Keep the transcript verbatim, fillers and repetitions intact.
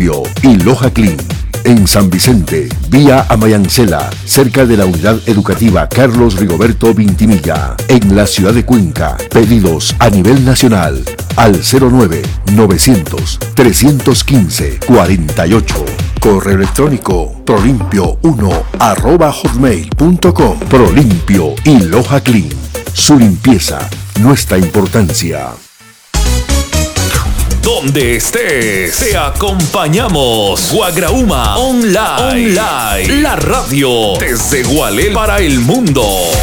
Prolimpio y Loja Clean. En San Vicente, vía Amayancela, cerca de la Unidad Educativa Carlos Rigoberto Vintimilla. En la ciudad de Cuenca, pedidos a nivel nacional al cero nueve novecientos trescientos quince cuarenta y ocho. Correo electrónico prolimpio uno arroba hotmail punto com. Prolimpio y Loja Clean. Su limpieza, nuestra importancia. Donde estés, te acompañamos. Guagrauma Online. Online. La radio desde Gualel para el mundo.